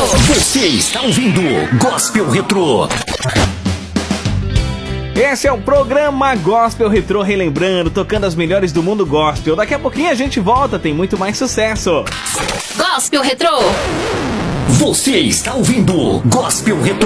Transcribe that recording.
Você está ouvindo Gospel Retrô. Esse é o programa Gospel Retrô, relembrando, tocando as melhores do mundo gospel. Daqui a pouquinho a gente volta, tem muito mais sucesso. Gospel Retrô. Você está ouvindo Gospel Retrô.